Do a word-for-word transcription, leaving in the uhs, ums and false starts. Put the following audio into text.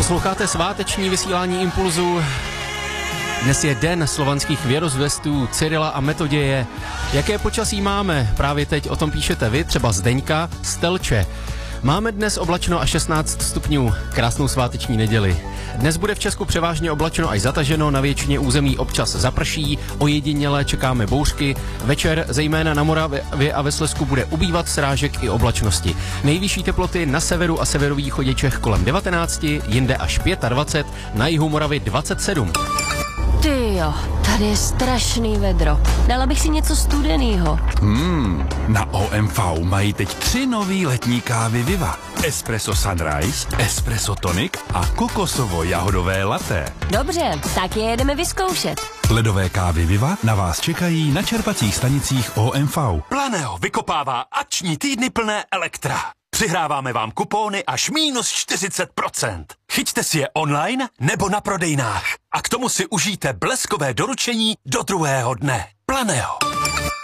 Posloucháte sváteční vysílání Impulzu. Dnes je den slovanských věrozvěstů Cyrila a Metoděje. Jaké počasí máme? Právě teď o tom píšete vy, třeba Zdeňka z Telče. Máme dnes oblačno a šestnáct stupňů. Krásnou sváteční neděli. Dnes bude v Česku převážně oblačno až zataženo, na většině území občas zaprší, ojediněle čekáme bouřky. Večer zejména na Moravě a ve Slezsku bude ubývat srážek i oblačnosti. Nejvyšší teploty na severu a severovýchodě Čech kolem devatenáct, jinde až dvacet pět, na jihu Moravy dvacet sedm. Ty jo, tady je strašný vedro. Dala bych si něco studenýho. Hmm, na O M V mají teď tři nový letní kávy Viva. Espresso Sunrise, Espresso Tonic a kokosovo-jahodové latte. Dobře, tak je jedeme vyzkoušet. Ledové kávy Viva na vás čekají na čerpacích stanicích O M V. Planeo vykopává akční týdny plné Elektra. Přihráváme vám kupóny až minus čtyřicet procent. Chyťte si je online nebo na prodejnách. A k tomu si užijte bleskové doručení do druhého dne. Planeo.